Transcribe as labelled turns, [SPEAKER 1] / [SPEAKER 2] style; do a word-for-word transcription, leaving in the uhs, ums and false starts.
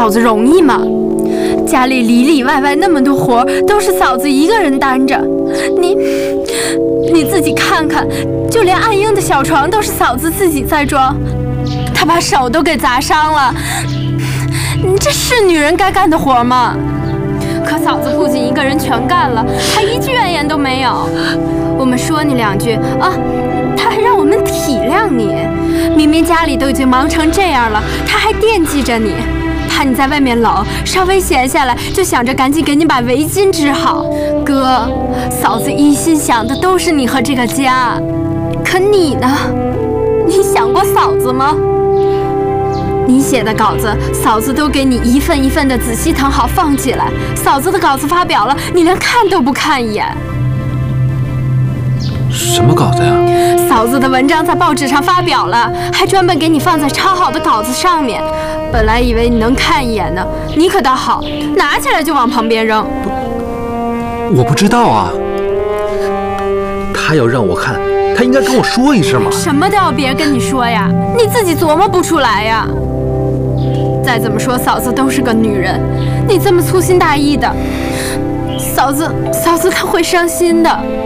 [SPEAKER 1] 嫂子容易吗？家里里里外外那么多活都是嫂子一个人担着，你你自己看看，就连暗英的小床都是嫂子自己在装，她把手都给砸伤了。这是女人该干的活吗？可嫂子不仅一个人全干了，还一句怨言都没有。我们说你两句啊，她还让我们体谅你。明明家里都已经忙成这样了，她还惦记着你，怕你在外面冷，稍微闲下来就想着赶紧给你把围巾织好。哥，嫂子一心想的都是你和这个家，可你呢？你想过嫂子吗？你写的稿子，嫂子都给你一份一份的仔细誊好放起来。嫂子的稿子发表了，你连看都不看一眼。
[SPEAKER 2] 什么稿子呀？
[SPEAKER 1] 嫂子的文章在报纸上发表了，还专门给你放在抄好的稿子上面。本来以为你能看一眼呢，你可倒好，拿起来就往旁边扔。
[SPEAKER 2] 我不知道啊。他要让我看，他应该跟我说一声嘛。
[SPEAKER 1] 什么都要别人跟你说呀？你自己琢磨不出来呀？再怎么说，嫂子都是个女人，你这么粗心大意的，嫂子，嫂子她会伤心的。